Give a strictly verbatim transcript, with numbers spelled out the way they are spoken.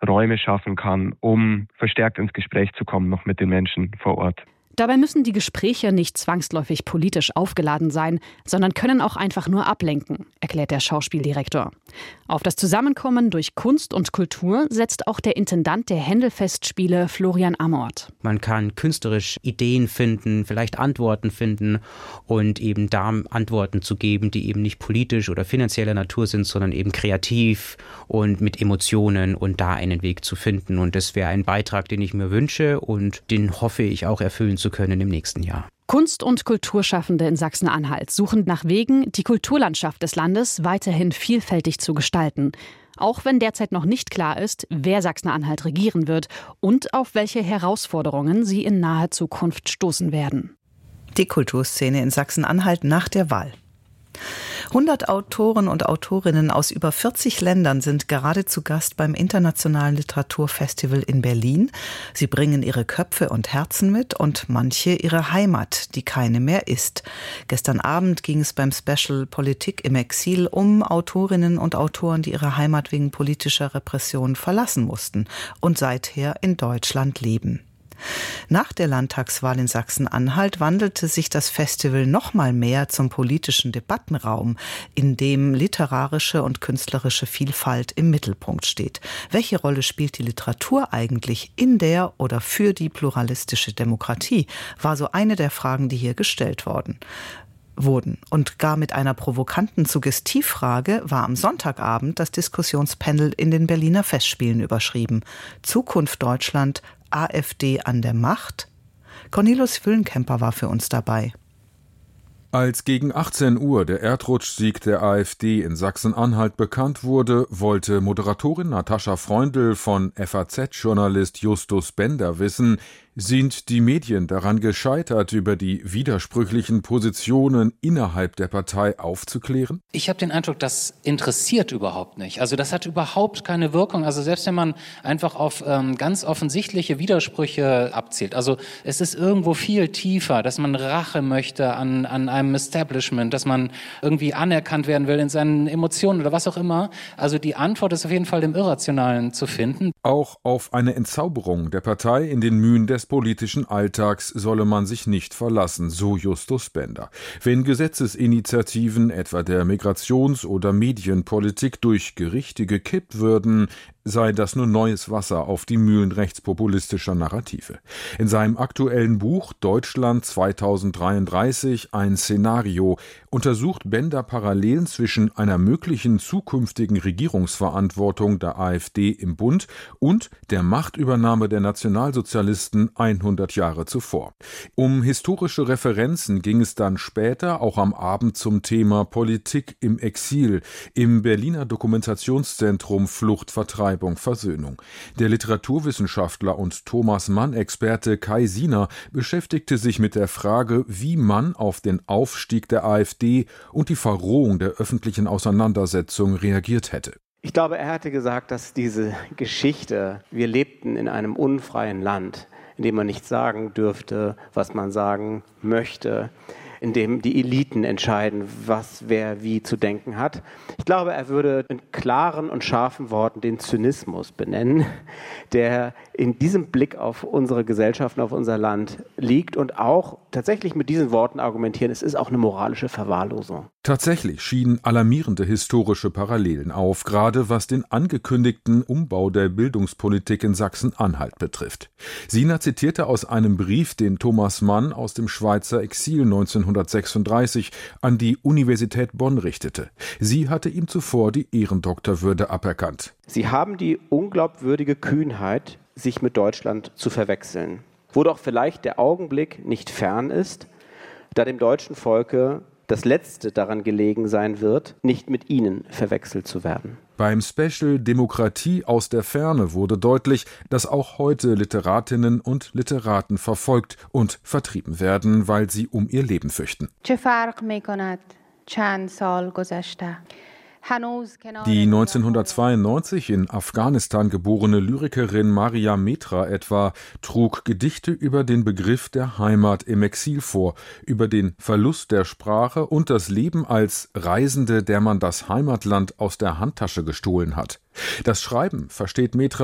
Räume schaffen kann, um verstärkt ins Gespräch zu kommen, noch mit den Menschen vor Ort. Dabei müssen die Gespräche nicht zwangsläufig politisch aufgeladen sein, sondern können auch einfach nur ablenken, erklärt der Schauspieldirektor. Auf das Zusammenkommen durch Kunst und Kultur setzt auch der Intendant der Händel-Festspiele Florian Amort. Man kann künstlerisch Ideen finden, vielleicht Antworten finden und eben da Antworten zu geben, die eben nicht politisch oder finanzieller Natur sind, sondern eben kreativ und mit Emotionen und da einen Weg zu finden. Und das wäre ein Beitrag, den ich mir wünsche und den hoffe ich auch erfüllen zu können im nächsten Jahr. Kunst- und Kulturschaffende in Sachsen-Anhalt suchen nach Wegen, die Kulturlandschaft des Landes weiterhin vielfältig zu gestalten. Auch wenn derzeit noch nicht klar ist, wer Sachsen-Anhalt regieren wird und auf welche Herausforderungen sie in naher Zukunft stoßen werden. Die Kulturszene in Sachsen-Anhalt nach der Wahl. hundert Autoren und Autorinnen aus über vierzig Ländern sind gerade zu Gast beim Internationalen Literaturfestival in Berlin. Sie bringen ihre Köpfe und Herzen mit und manche ihre Heimat, die keine mehr ist. Gestern Abend ging es beim Special Politik im Exil um Autorinnen und Autoren, die ihre Heimat wegen politischer Repression verlassen mussten und seither in Deutschland leben. Nach der Landtagswahl in Sachsen-Anhalt wandelte sich das Festival noch mal mehr zum politischen Debattenraum, in dem literarische und künstlerische Vielfalt im Mittelpunkt steht. Welche Rolle spielt die Literatur eigentlich in der oder für die pluralistische Demokratie, war so eine der Fragen, die hier gestellt worden wurden. Und gar mit einer provokanten Suggestivfrage war am Sonntagabend das Diskussionspanel in den Berliner Festspielen überschrieben. Zukunft Deutschland, AfD an der Macht? Cornelius Füllenkemper war für uns dabei. Als gegen achtzehn Uhr der Erdrutschsieg der AfD in Sachsen-Anhalt bekannt wurde, wollte Moderatorin Natascha Freundl von F A Z-Journalist Justus Bender wissen, sind die Medien daran gescheitert, über die widersprüchlichen Positionen innerhalb der Partei aufzuklären? Ich habe den Eindruck, das interessiert überhaupt nicht. Also das hat überhaupt keine Wirkung. Also selbst wenn man einfach auf ähm, ganz offensichtliche Widersprüche abzielt. Also es ist irgendwo viel tiefer, dass man Rache möchte an, an einem Establishment, dass man irgendwie anerkannt werden will in seinen Emotionen oder was auch immer. Also die Antwort ist auf jeden Fall im Irrationalen zu finden. Auch auf eine Entzauberung der Partei in den Mühen des politischen Alltags solle man sich nicht verlassen, so Justus Bender. Wenn Gesetzesinitiativen etwa der Migrations- oder Medienpolitik durch Gerichte gekippt würden, sei das nur neues Wasser auf die Mühlen rechtspopulistischer Narrative. In seinem aktuellen Buch Deutschland zweitausenddreiunddreißig, ein Szenario, untersucht Bender Parallelen zwischen einer möglichen zukünftigen Regierungsverantwortung der AfD im Bund und der Machtübernahme der Nationalsozialisten hundert Jahre zuvor. Um historische Referenzen ging es dann später auch am Abend zum Thema Politik im Exil im Berliner Dokumentationszentrum Flucht, Vertreibung, Versöhnung. Der Literaturwissenschaftler und Thomas Mann-Experte Kai Siener beschäftigte sich mit der Frage, wie man auf den Aufstieg der AfD und die Verrohung der öffentlichen Auseinandersetzung reagiert hätte. Ich glaube, er hatte gesagt, dass diese Geschichte, wir lebten in einem unfreien Land, in dem man nicht sagen dürfte, was man sagen möchte, in dem die Eliten entscheiden, was wer wie zu denken hat. Ich glaube, er würde in klaren und scharfen Worten den Zynismus benennen, der in diesem Blick auf unsere Gesellschaft und auf unser Land liegt und auch tatsächlich mit diesen Worten argumentieren, es ist auch eine moralische Verwahrlosung. Tatsächlich schienen alarmierende historische Parallelen auf, gerade was den angekündigten Umbau der Bildungspolitik in Sachsen-Anhalt betrifft. Siener zitierte aus einem Brief, den Thomas Mann aus dem Schweizer Exil neunzehnhundertsechsunddreißig an die Universität Bonn richtete. Sie hatte ihm zuvor die Ehrendoktorwürde aberkannt. Sie haben die unglaubwürdige Kühnheit, sich mit Deutschland zu verwechseln. Wo doch vielleicht der Augenblick nicht fern ist, da dem deutschen Volke das Letzte daran gelegen sein wird, nicht mit ihnen verwechselt zu werden. Beim Special Demokratie aus der Ferne wurde deutlich, dass auch heute Literatinnen und Literaten verfolgt und vertrieben werden, weil sie um ihr Leben fürchten. Die neunzehnhundertzweiundneunzig in Afghanistan geborene Lyrikerin Maria Metra etwa trug Gedichte über den Begriff der Heimat im Exil vor, über den Verlust der Sprache und das Leben als Reisende, der man das Heimatland aus der Handtasche gestohlen hat. Das Schreiben versteht Metra